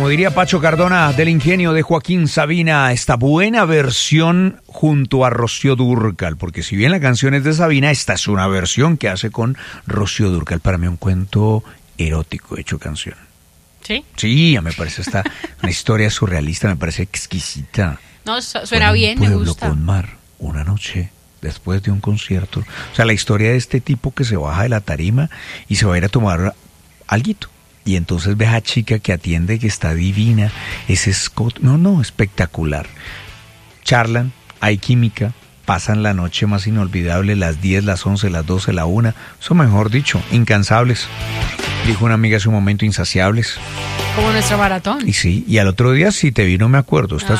como diría Pacho Cardona, del ingenio de Joaquín Sabina, esta buena versión junto a Rocío Dúrcal, porque si bien la canción es de Sabina, esta es una versión que hace con Rocío Dúrcal. Para mí un cuento erótico hecho canción. ¿Sí? Sí, me parece una historia surrealista, me parece exquisita. No, suena bien, me gusta. Con mar, una noche después de un concierto. O sea, la historia de este tipo que se baja de la tarima y se va a ir a tomar alguito. Y entonces ve a chica que atiende, que está divina, ese Scott, no, espectacular. Charlan, hay química, pasan la noche más inolvidable, las 10, las 11, las 12, la 1, eso mejor dicho, incansables. Dijo una amiga hace un momento, insaciables. Como nuestro maratón. Y sí, y al otro día, si te vi, no me acuerdo. Esta